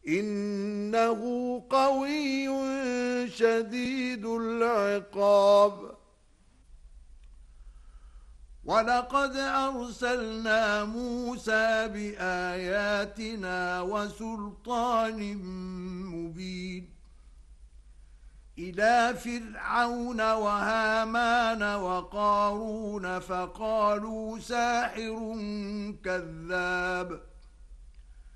إنه قوي شديد العقاب. ولقد أرسلنا موسى بآياتنا وسلطان مبين إلى فرعون وهامان وقارون فقالوا ساحر كذاب